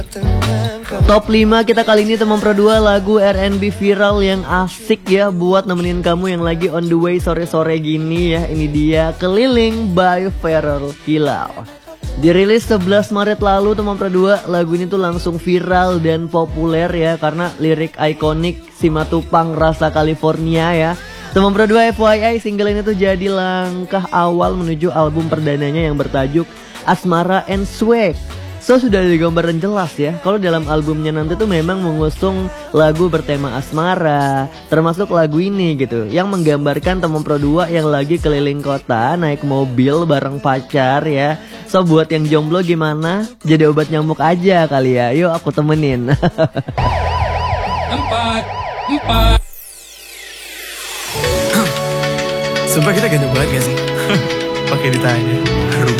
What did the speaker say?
Top 5 kita kali ini teman Pro 2 lagu R&B viral yang asik ya buat nemenin kamu yang lagi on the way sore-sore gini ya. Ini dia Keliling by Pharrell Kilao. Dirilis 11 Maret lalu teman Pro 2, lagu ini tuh langsung viral dan populer ya karena lirik ikonik Simatupang Rasa California ya. Teman Pro 2 FYI, single ini tuh jadi langkah awal menuju album perdananya yang bertajuk Asmara and Swag. So sudah ada gambaran jelas ya, kalau dalam albumnya nanti tuh memang mengusung lagu bertema asmara, termasuk lagu ini gitu, yang menggambarkan teman Pro 2 yang lagi keliling kota naik mobil bareng pacar ya. So buat yang jomblo gimana? Jadi obat nyamuk aja kali ya, yuk aku temenin. 4. Sumpah kita ganteng banget gak sih? Pakai ditanya.